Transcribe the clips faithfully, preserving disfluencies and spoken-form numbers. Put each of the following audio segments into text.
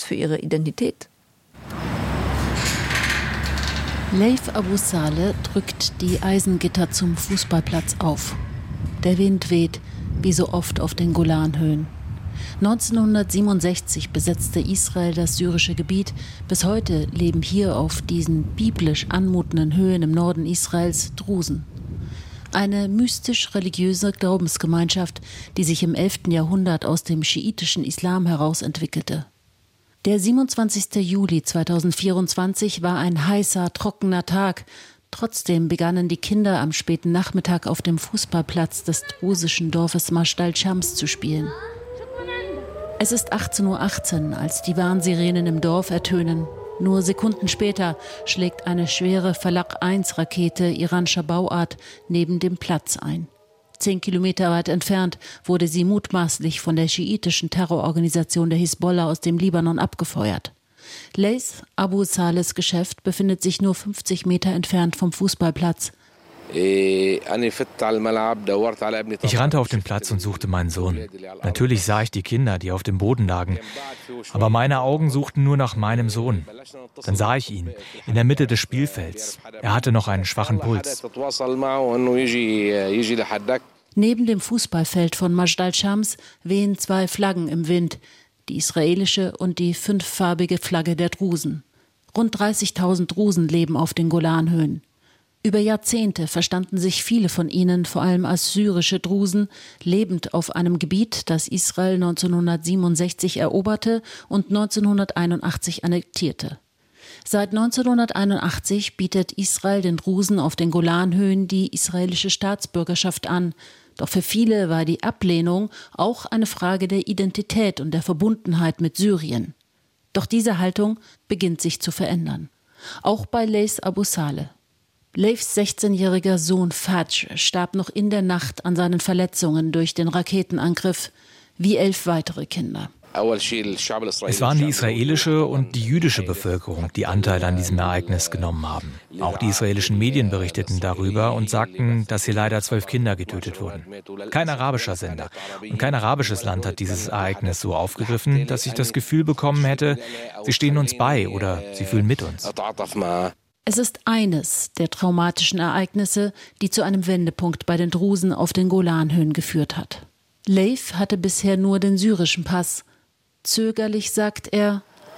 für ihre Identität. Leif Abu Saleh drückt die Eisengitter zum Fußballplatz auf. Der Wind weht, wie so oft auf den Golanhöhen. neunzehnhundertsiebenundsechzig besetzte Israel das syrische Gebiet. Bis heute leben hier auf diesen biblisch anmutenden Höhen im Norden Israels Drusen. Eine mystisch-religiöse Glaubensgemeinschaft, die sich im elften Jahrhundert aus dem schiitischen Islam heraus entwickelte. Der siebenundzwanzigster Juli zweitausendvierundzwanzig war ein heißer, trockener Tag. Trotzdem begannen die Kinder am späten Nachmittag auf dem Fußballplatz des drusischen Dorfes Majdal Shams zu spielen. Es ist achtzehn Uhr achtzehn, als die Warnsirenen im Dorf ertönen. Nur Sekunden später schlägt eine schwere Falak eins Rakete iranischer Bauart neben dem Platz ein. Zehn Kilometer weit entfernt wurde sie mutmaßlich von der schiitischen Terrororganisation der Hisbollah aus dem Libanon abgefeuert. Leif Abu Salehs Geschäft befindet sich nur fünfzig Meter entfernt vom Fußballplatz. Ich rannte auf den Platz und suchte meinen Sohn. Natürlich sah ich die Kinder, die auf dem Boden lagen. Aber meine Augen suchten nur nach meinem Sohn. Dann sah ich ihn, in der Mitte des Spielfelds. Er hatte noch einen schwachen Puls. Neben dem Fußballfeld von Majdal Shams wehen zwei Flaggen im Wind. Die israelische und die fünffarbige Flagge der Drusen. Rund dreißigtausend Drusen leben auf den Golanhöhen. Über Jahrzehnte verstanden sich viele von ihnen vor allem als syrische Drusen, lebend auf einem Gebiet, das Israel neunzehnhundertsiebenundsechzig eroberte und neunzehnhunderteinundachtzig annektierte. Seit neunzehnhunderteinundachtzig bietet Israel den Drusen auf den Golanhöhen die israelische Staatsbürgerschaft an. Doch für viele war die Ablehnung auch eine Frage der Identität und der Verbundenheit mit Syrien. Doch diese Haltung beginnt sich zu verändern. Auch bei Leif Abu Saleh. Leifs sechzehnjähriger Sohn Fadj starb noch in der Nacht an seinen Verletzungen durch den Raketenangriff, wie elf weitere Kinder. Es waren die israelische und die jüdische Bevölkerung, die Anteil an diesem Ereignis genommen haben. Auch die israelischen Medien berichteten darüber und sagten, dass hier leider zwölf Kinder getötet wurden. Kein arabischer Sender und kein arabisches Land hat dieses Ereignis so aufgegriffen, dass ich das Gefühl bekommen hätte, sie stehen uns bei oder sie fühlen mit uns. Es ist eines der traumatischen Ereignisse, die zu einem Wendepunkt bei den Drusen auf den Golanhöhen geführt hat. Leif hatte bisher nur den syrischen Pass. Zögerlich sagt er: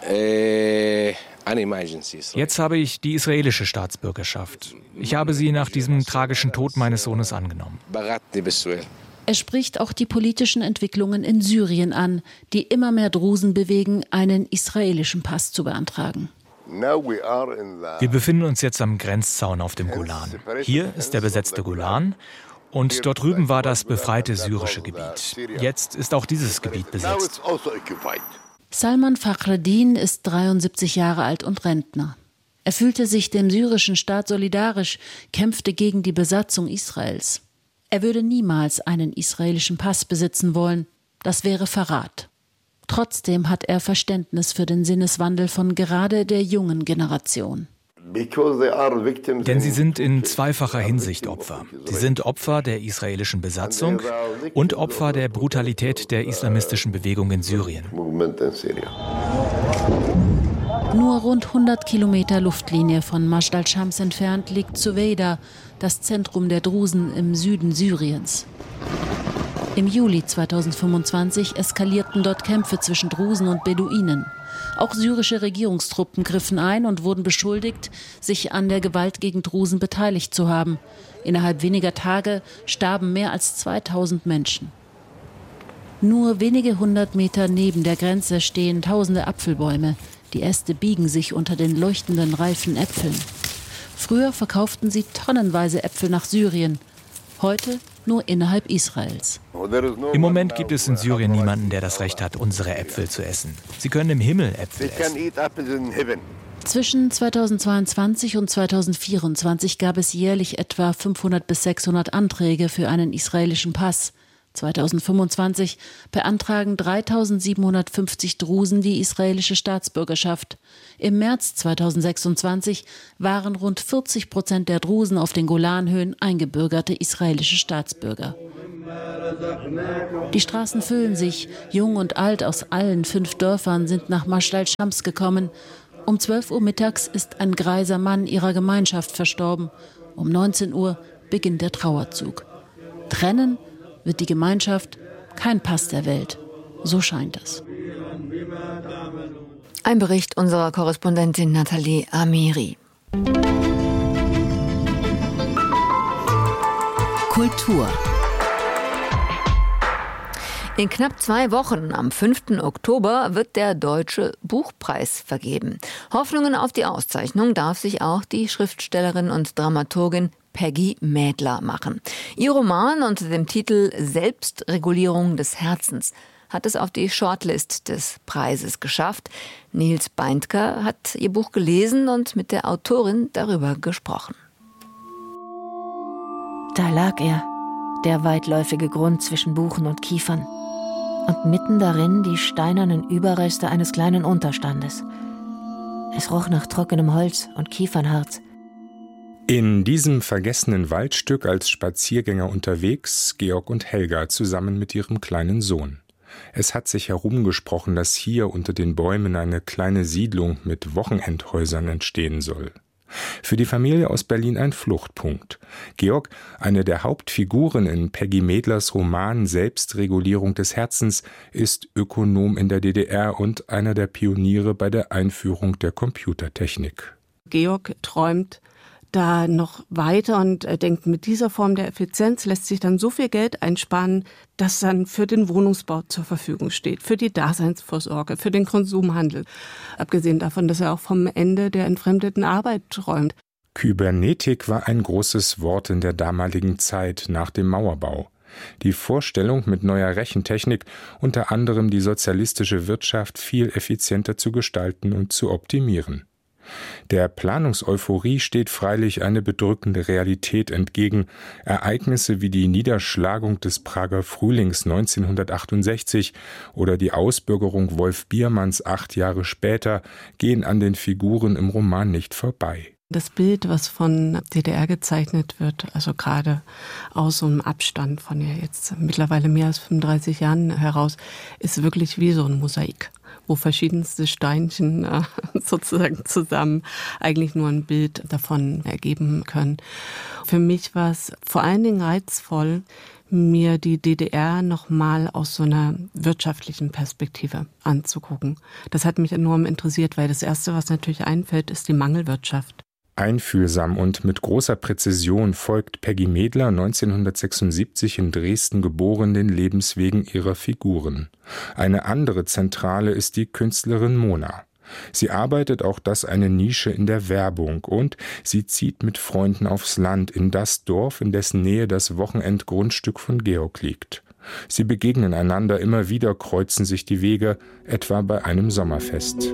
Jetzt habe ich die israelische Staatsbürgerschaft. Ich habe sie nach diesem tragischen Tod meines Sohnes angenommen. Er spricht auch die politischen Entwicklungen in Syrien an, die immer mehr Drusen bewegen, einen israelischen Pass zu beantragen. Wir befinden uns jetzt am Grenzzaun auf dem Golan. Hier ist der besetzte Golan und dort drüben war das befreite syrische Gebiet. Jetzt ist auch dieses Gebiet besetzt. Salman Fakhreddin ist dreiundsiebzig Jahre alt und Rentner. Er fühlte sich dem syrischen Staat solidarisch, kämpfte gegen die Besatzung Israels. Er würde niemals einen israelischen Pass besitzen wollen. Das wäre Verrat. Trotzdem hat er Verständnis für den Sinneswandel von gerade der jungen Generation. Denn sie sind in zweifacher Hinsicht Opfer. Sie sind Opfer der israelischen Besatzung und Opfer der Brutalität der islamistischen Bewegung in Syrien. Nur rund hundert Kilometer Luftlinie von Majdal Shams entfernt liegt Suweida, das Zentrum der Drusen im Süden Syriens. Im Juli zweitausendfünfundzwanzig eskalierten dort Kämpfe zwischen Drusen und Beduinen. Auch syrische Regierungstruppen griffen ein und wurden beschuldigt, sich an der Gewalt gegen Drusen beteiligt zu haben. Innerhalb weniger Tage starben mehr als zweitausend Menschen. Nur wenige hundert Meter neben der Grenze stehen tausende Apfelbäume. Die Äste biegen sich unter den leuchtenden, reifen Äpfeln. Früher verkauften sie tonnenweise Äpfel nach Syrien. Heute nur innerhalb Israels. Im Moment gibt es in Syrien niemanden, der das Recht hat, unsere Äpfel zu essen. Sie können im Himmel Äpfel essen. Zwischen zweitausendzweiundzwanzig und zweitausendvierundzwanzig gab es jährlich etwa fünfhundert bis sechshundert Anträge für einen israelischen Pass. zweitausendfünfundzwanzig beantragen dreitausendsiebenhundertfünfzig Drusen die israelische Staatsbürgerschaft. Im März zweitausendsechsundzwanzig waren rund vierzig Prozent der Drusen auf den Golanhöhen eingebürgerte israelische Staatsbürger. Die Straßen füllen sich. Jung und alt aus allen fünf Dörfern sind nach Maschal Shams gekommen. Um zwölf Uhr mittags ist ein greiser Mann ihrer Gemeinschaft verstorben. Um neunzehn Uhr beginnt der Trauerzug. Trennen wird die Gemeinschaft kein Pass der Welt. So scheint es. Ein Bericht unserer Korrespondentin Nathalie Amiri. Kultur. In knapp zwei Wochen, am fünften Oktober, wird der Deutsche Buchpreis vergeben. Hoffnungen auf die Auszeichnung darf sich auch die Schriftstellerin und Dramaturgin Peggy Mädler machen. Ihr Roman unter dem Titel Selbstregulierung des Herzens hat es auf die Shortlist des Preises geschafft. Nils Beindker hat ihr Buch gelesen und mit der Autorin darüber gesprochen. Da lag er, der weitläufige Grund zwischen Buchen und Kiefern. Und mitten darin die steinernen Überreste eines kleinen Unterstandes. Es roch nach trockenem Holz und Kiefernharz. In diesem vergessenen Waldstück als Spaziergänger unterwegs, Georg und Helga zusammen mit ihrem kleinen Sohn. Es hat sich herumgesprochen, dass hier unter den Bäumen eine kleine Siedlung mit Wochenendhäusern entstehen soll. Für die Familie aus Berlin ein Fluchtpunkt. Georg, eine der Hauptfiguren in Peggy Mädlers Roman Selbstregulierung des Herzens, ist Ökonom in der D D R und einer der Pioniere bei der Einführung der Computertechnik. Georg träumt da noch weiter und er denkt, mit dieser Form der Effizienz lässt sich dann so viel Geld einsparen, das dann für den Wohnungsbau zur Verfügung steht, für die Daseinsvorsorge, für den Konsumhandel. Abgesehen davon, dass er auch vom Ende der entfremdeten Arbeit träumt. Kybernetik war ein großes Wort in der damaligen Zeit nach dem Mauerbau. Die Vorstellung, mit neuer Rechentechnik unter anderem die sozialistische Wirtschaft viel effizienter zu gestalten und zu optimieren. Der Planungseuphorie steht freilich eine bedrückende Realität entgegen. Ereignisse wie die Niederschlagung des Prager Frühlings neunzehnhundertachtundsechzig oder die Ausbürgerung Wolf Biermanns acht Jahre später gehen an den Figuren im Roman nicht vorbei. Das Bild, was von D D R gezeichnet wird, also gerade aus so einem Abstand von ja jetzt mittlerweile mehr als fünfunddreißig Jahren heraus, ist wirklich wie so ein Mosaik, wo verschiedenste Steinchen äh, sozusagen zusammen eigentlich nur ein Bild davon ergeben können. Für mich war es vor allen Dingen reizvoll, mir die D D R nochmal aus so einer wirtschaftlichen Perspektive anzugucken. Das hat mich enorm interessiert, weil das Erste, was natürlich einfällt, ist die Mangelwirtschaft. Einfühlsam und mit großer Präzision folgt Peggy Mädler, neunzehnhundertsechsundsiebzig in Dresden geboren, den Lebenswegen ihrer Figuren. Eine andere Zentrale ist die Künstlerin Mona. Sie arbeitet, auch das eine Nische, in der Werbung und sie zieht mit Freunden aufs Land, in das Dorf, in dessen Nähe das Wochenendgrundstück von Georg liegt. Sie begegnen einander, immer wieder kreuzen sich die Wege, etwa bei einem Sommerfest.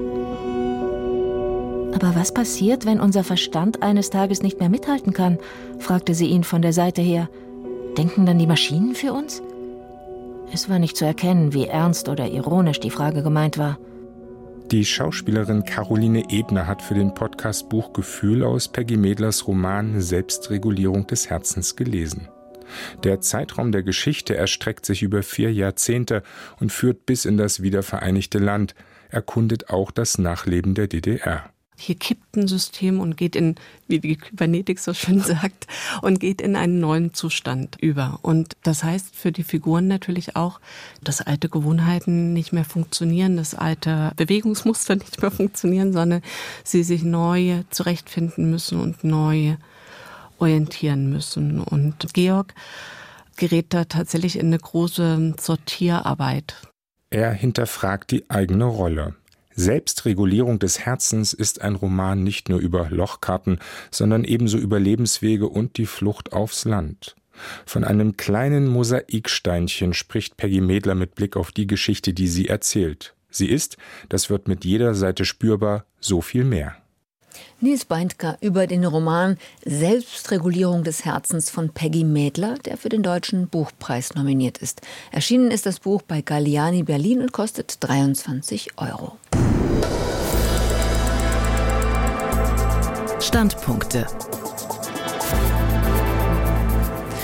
Aber was passiert, wenn unser Verstand eines Tages nicht mehr mithalten kann? Fragte sie ihn von der Seite her. Denken dann die Maschinen für uns? Es war nicht zu erkennen, wie ernst oder ironisch die Frage gemeint war. Die Schauspielerin Caroline Ebner hat für den Podcast Buchgefühl aus Peggy Mädlers Roman Selbstregulierung des Herzens gelesen. Der Zeitraum der Geschichte erstreckt sich über vier Jahrzehnte und führt bis in das wiedervereinigte Land, erkundet auch das Nachleben der D D R. Hier kippt ein System und geht in, wie die Kybernetik so schön sagt, und geht in einen neuen Zustand über. Und das heißt für die Figuren natürlich auch, dass alte Gewohnheiten nicht mehr funktionieren, dass alte Bewegungsmuster nicht mehr funktionieren, sondern sie sich neu zurechtfinden müssen und neu orientieren müssen. Und Georg gerät da tatsächlich in eine große Sortierarbeit. Er hinterfragt die eigene Rolle. Selbstregulierung des Herzens ist ein Roman nicht nur über Lochkarten, sondern ebenso über Lebenswege und die Flucht aufs Land. Von einem kleinen Mosaiksteinchen spricht Peggy Mädler mit Blick auf die Geschichte, die sie erzählt. Sie ist, das wird mit jeder Seite spürbar, so viel mehr. Nils Beindker über den Roman Selbstregulierung des Herzens von Peggy Mädler, der für den Deutschen Buchpreis nominiert ist. Erschienen ist das Buch bei Galliani Berlin und kostet dreiundzwanzig Euro. Standpunkte.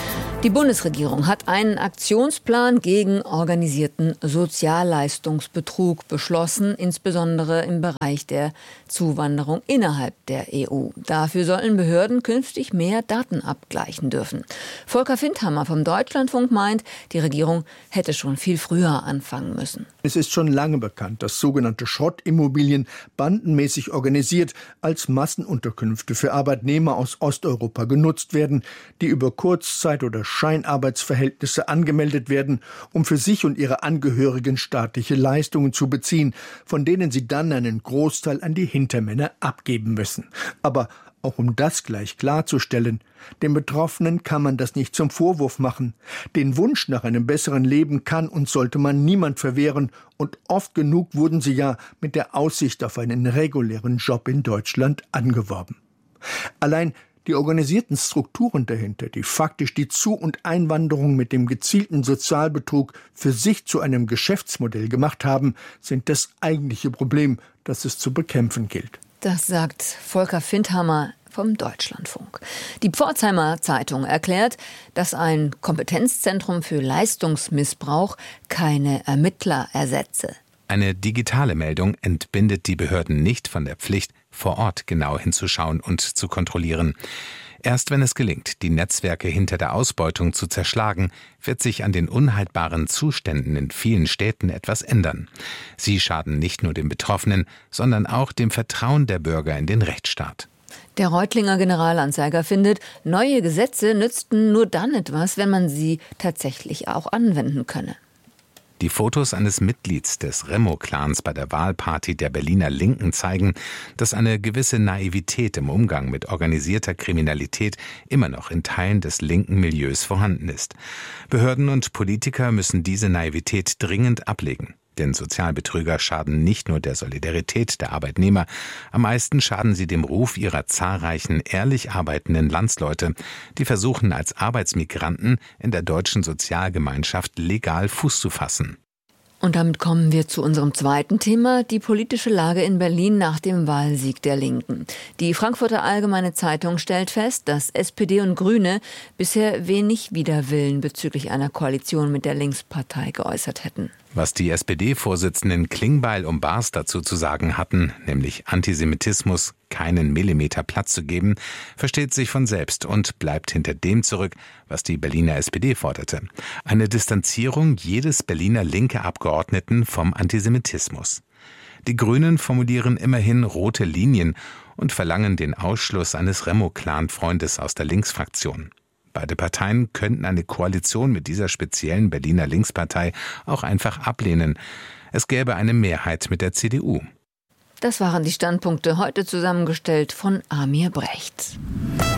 Die Bundesregierung hat einen Aktionsplan gegen organisierten Sozialleistungsbetrug beschlossen, insbesondere im Bereich der Zuwanderung innerhalb der E U. Dafür sollen Behörden künftig mehr Daten abgleichen dürfen. Volker Findhammer vom Deutschlandfunk meint, die Regierung hätte schon viel früher anfangen müssen. Es ist schon lange bekannt, dass sogenannte Schrottimmobilien bandenmäßig organisiert als Massenunterkünfte für Arbeitnehmer aus Osteuropa genutzt werden, die über Kurzzeit- oder Scheinarbeitsverhältnisse angemeldet werden, um für sich und ihre Angehörigen staatliche Leistungen zu beziehen, von denen sie dann einen Großteil an die Hintermänner abgeben müssen. Aber auch um das gleich klarzustellen, den Betroffenen kann man das nicht zum Vorwurf machen. Den Wunsch nach einem besseren Leben kann und sollte man niemand verwehren, und oft genug wurden sie ja mit der Aussicht auf einen regulären Job in Deutschland angeworben. Allein die organisierten Strukturen dahinter, die faktisch die Zu- und Einwanderung mit dem gezielten Sozialbetrug für sich zu einem Geschäftsmodell gemacht haben, sind das eigentliche Problem, das es zu bekämpfen gilt. Das sagt Volker Findhammer vom Deutschlandfunk. Die Pforzheimer Zeitung erklärt, dass ein Kompetenzzentrum für Leistungsmissbrauch keine Ermittler ersetze. Eine digitale Meldung entbindet die Behörden nicht von der Pflicht, vor Ort genau hinzuschauen und zu kontrollieren. Erst wenn es gelingt, die Netzwerke hinter der Ausbeutung zu zerschlagen, wird sich an den unhaltbaren Zuständen in vielen Städten etwas ändern. Sie schaden nicht nur den Betroffenen, sondern auch dem Vertrauen der Bürger in den Rechtsstaat. Der Reutlinger Generalanzeiger findet, neue Gesetze nützten nur dann etwas, wenn man sie tatsächlich auch anwenden könne. Die Fotos eines Mitglieds des Remo-Clans bei der Wahlparty der Berliner Linken zeigen, dass eine gewisse Naivität im Umgang mit organisierter Kriminalität immer noch in Teilen des linken Milieus vorhanden ist. Behörden und Politiker müssen diese Naivität dringend ablegen. Denn Sozialbetrüger schaden nicht nur der Solidarität der Arbeitnehmer, am meisten schaden sie dem Ruf ihrer zahlreichen, ehrlich arbeitenden Landsleute, die versuchen, als Arbeitsmigranten in der deutschen Sozialgemeinschaft legal Fuß zu fassen. Und damit kommen wir zu unserem zweiten Thema, die politische Lage in Berlin nach dem Wahlsieg der Linken. Die Frankfurter Allgemeine Zeitung stellt fest, dass S P D und Grüne bisher wenig Widerwillen bezüglich einer Koalition mit der Linkspartei geäußert hätten. Was die S P D-Vorsitzenden Klingbeil und Baas dazu zu sagen hatten, nämlich Antisemitismus keinen Millimeter Platz zu geben, versteht sich von selbst und bleibt hinter dem zurück, was die Berliner S P D forderte. Eine Distanzierung jedes Berliner linke Abgeordneten vom Antisemitismus. Die Grünen formulieren immerhin rote Linien und verlangen den Ausschluss eines Remo-Clan-Freundes aus der Linksfraktion. Beide Parteien könnten eine Koalition mit dieser speziellen Berliner Linkspartei auch einfach ablehnen. Es gäbe eine Mehrheit mit der C D U. Das waren die Standpunkte, heute zusammengestellt von Amir Brecht.